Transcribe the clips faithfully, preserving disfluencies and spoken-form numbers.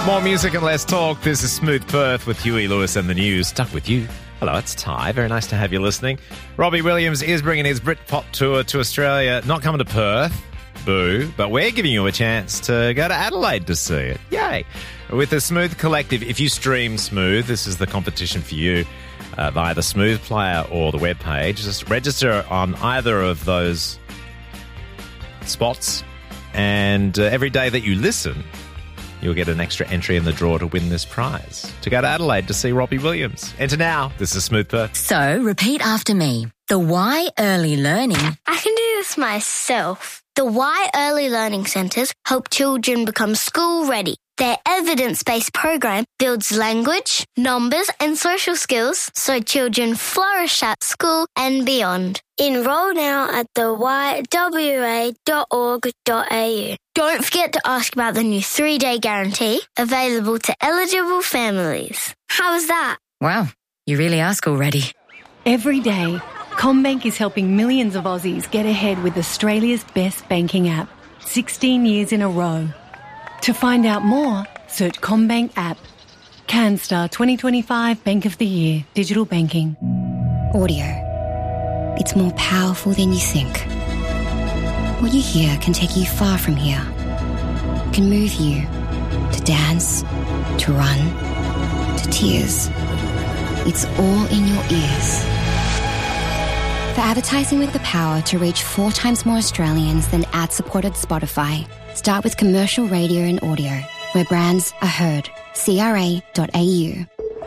More music and less talk. This is Smooth Perth with Huey Lewis and the news. Stuck with you. Hello, it's Ty. Very nice to have you listening. Robbie Williams is bringing his Britpop tour to Australia. Not coming to Perth. Boo. But we're giving you a chance to go to Adelaide to see it. Yay. With the Smooth Collective, if you stream Smooth, this is the competition for you uh, via the Smooth Player or the webpage. Just register on either of those spots, and uh, every day that you listen, you'll get an extra entry in the draw to win this prize, to go to Adelaide to see Robbie Williams. Enter now. This is Smooth Perth. So, repeat after me. The Y Early Learning. I can do this myself. The Y Early Learning Centres help children become school ready. Their evidence-based program builds language, numbers and social skills so children flourish at school and beyond. Enroll now at the y w a dot org dot a u. Don't forget to ask about the new three-day guarantee available to eligible families. How was that? Wow, you really ask already. Every day, CommBank is helping millions of Aussies get ahead with Australia's best banking app, sixteen years in a row. To find out more, search CommBank app. CanStar twenty twenty-five Bank of the Year, Digital Banking. Audio. It's more powerful than you think. What you hear can take you far from here. It can move you to dance, to run, to tears. It's all in your ears. For advertising with the power to reach four times more Australians than ad-supported Spotify, start with commercial radio and audio, where brands are heard. C R A dot A U.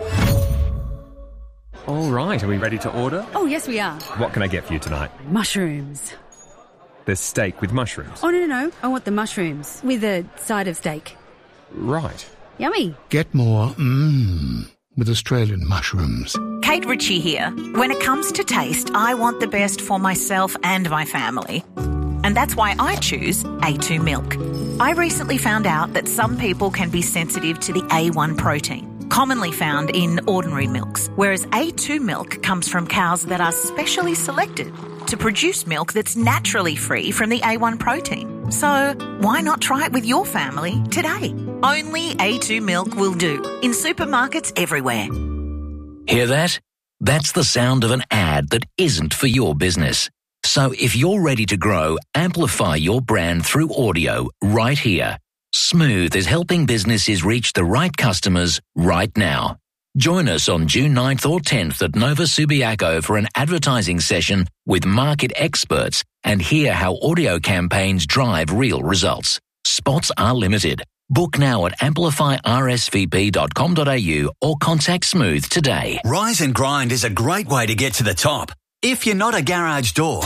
All right, are we ready to order? Oh, yes, we are. What can I get for you tonight? Mushrooms. There's steak with mushrooms. Oh, no, no, no. I want the mushrooms with a side of steak. Right. Yummy. Get more mmm with Australian mushrooms. Kate Ritchie here. When it comes to taste, I want the best for myself and my family. And that's why I choose A two milk. I recently found out that some people can be sensitive to the A one protein, commonly found in ordinary milks, whereas A two milk comes from cows that are specially selected to produce milk that's naturally free from the A one protein. So why not try it with your family today? Only A two milk will do, in supermarkets everywhere. Hear that? That's the sound of an ad that isn't for your business. So if you're ready to grow, amplify your brand through audio right here. Smooth is helping businesses reach the right customers right now. Join us on June ninth or tenth at Nova Subiaco for an advertising session with market experts and hear how audio campaigns drive real results. Spots are limited. Book now at amplify r s v p dot com dot a u or contact Smooth today. Rise and Grind is a great way to get to the top. If you're not a garage door,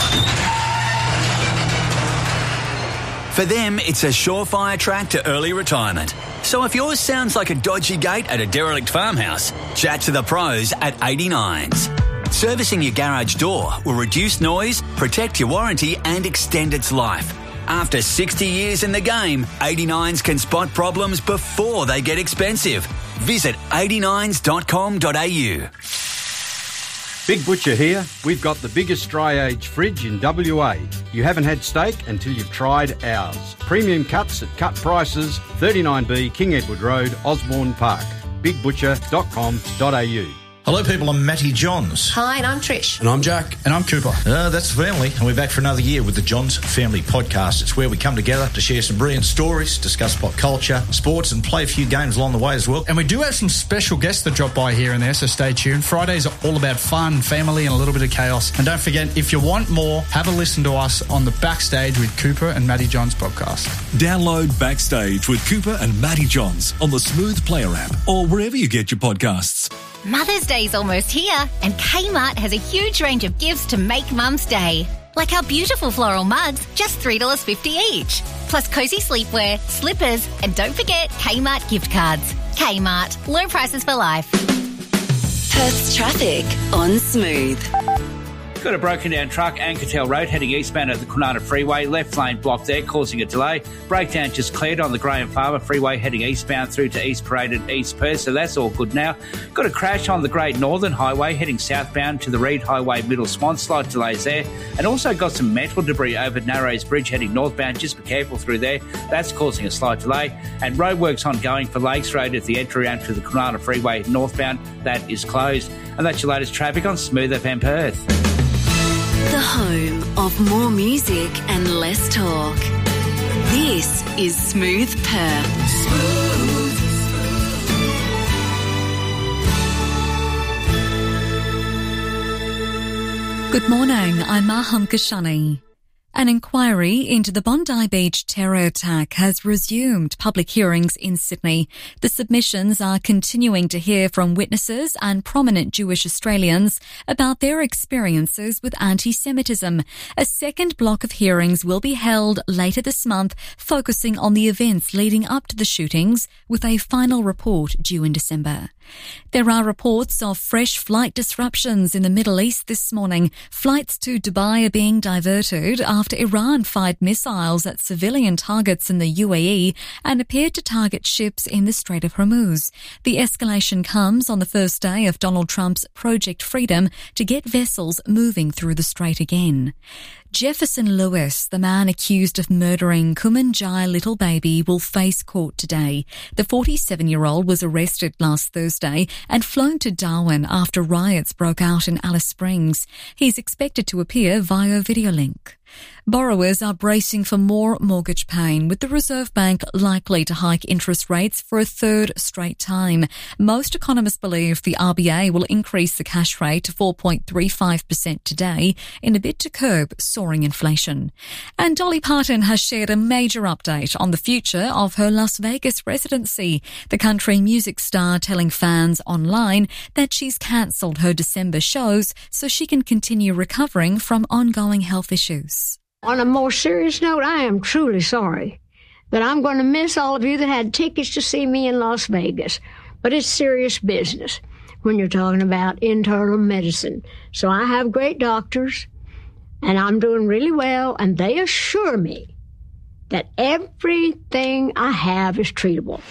for them, it's a surefire track to early retirement. So if yours sounds like a dodgy gate at a derelict farmhouse, chat to the pros at eighty-nines. Servicing your garage door will reduce noise, protect your warranty and extend its life. After sixty years in the game, eighty-nines can spot problems before they get expensive. Visit eighty-nines dot com dot a u. Big Butcher here. We've got the biggest dry age fridge in W A. You haven't had steak until you've tried ours. Premium cuts at cut prices, thirty-nine B King Edward Road, Osborne Park. big butcher dot com dot a u. Hello people, I'm Matty Johns. Hi, and I'm Trish. And I'm Jack. And I'm Cooper. Uh, that's the family, and we're back for another year with the Johns Family Podcast. It's where we come together to share some brilliant stories, discuss pop culture, sports, and play a few games along the way as well. And we do have some special guests that drop by here and there, so stay tuned. Fridays are all about fun, family, and a little bit of chaos. And don't forget, if you want more, have a listen to us on the Backstage with Cooper and Matty Johns podcast. Download Backstage with Cooper and Matty Johns on the Smooth Player app or wherever you get your podcasts. Mother's Day's almost here, and Kmart has a huge range of gifts to make Mum's Day. Like our beautiful floral mugs, just three dollars fifty each. Plus cosy sleepwear, slippers, and don't forget Kmart gift cards. Kmart, low prices for life. Perth's traffic on Smooth. Got a broken down truck, Ankertel Road, heading eastbound at the Kwinana Freeway. Left lane blocked there, causing a delay. Breakdown just cleared on the Graham Farmer Freeway, heading eastbound through to East Parade and East Perth, so that's all good now. Got a crash on the Great Northern Highway, heading southbound to the Reed Highway, Middle Swan. Slight delays there. And also got some metal debris over Narrows Bridge, heading northbound. Just be careful through there. That's causing a slight delay. And roadworks ongoing for Lakes Road at the entry round to the Kwinana Freeway northbound. That is closed. And that's your latest traffic on Smooth F M Perth. The home of more music and less talk. This is Smooth Perth. Smooth. Good morning, I'm Maham Kashani. An inquiry into the Bondi Beach terror attack has resumed public hearings in Sydney. The submissions are continuing to hear from witnesses and prominent Jewish Australians about their experiences with anti-Semitism. A second block of hearings will be held later this month, focusing on the events leading up to the shootings, with a final report due in December. There are reports of fresh flight disruptions in the Middle East this morning. Flights to Dubai are being diverted after Iran fired missiles at civilian targets in the U A E and appeared to target ships in the Strait of Hormuz. The escalation comes on the first day of Donald Trump's Project Freedom to get vessels moving through the strait again. Jefferson Lewis, the man accused of murdering Kumanjai little baby, will face court today. The forty-seven-year-old was arrested last Thursday and flown to Darwin after riots broke out in Alice Springs. He's expected to appear via video link. Borrowers are bracing for more mortgage pain, with the Reserve Bank likely to hike interest rates for a third straight time. Most economists believe the R B A will increase the cash rate to four point three five percent today in a bid to curb soaring inflation. And Dolly Parton has shared a major update on the future of her Las Vegas residency. The country music star telling fans online that she's cancelled her December shows so she can continue recovering from ongoing health issues. On a more serious note, I am truly sorry that I'm going to miss all of you that had tickets to see me in Las Vegas. But it's serious business when you're talking about internal medicine. So I have great doctors, and I'm doing really well, and they assure me that everything I have is treatable.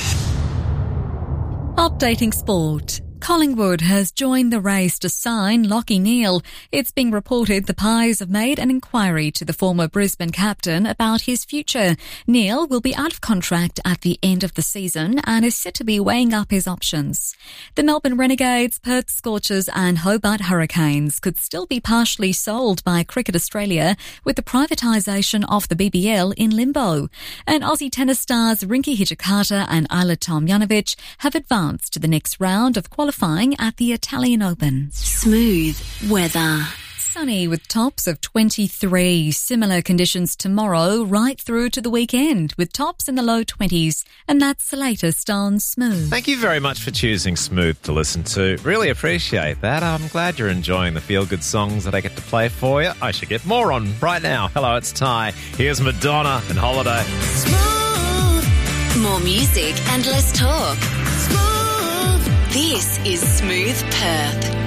Updating sport. Collingwood has joined the race to sign Lachie Neale. It's being reported the Pies have made an inquiry to the former Brisbane captain about his future. Neale will be out of contract at the end of the season and is set to be weighing up his options. The Melbourne Renegades, Perth Scorchers and Hobart Hurricanes could still be partially sold by Cricket Australia, with the privatisation of the B B L in limbo. And Aussie tennis stars Rinky Hijikata and Ajla Tomljanovic have advanced to the next round of qualifying qualifying at the Italian Open. Smooth weather. Sunny with tops of twenty-three. Similar conditions tomorrow right through to the weekend with tops in the low twenties. And that's the latest on Smooth. Thank you very much for choosing Smooth to listen to. Really appreciate that. I'm glad you're enjoying the feel-good songs that I get to play for you. I should get more on right now. Hello, it's Ty. Here's Madonna and Holiday. Smooth. More music and less talk. Smooth. This is Smooth Perth.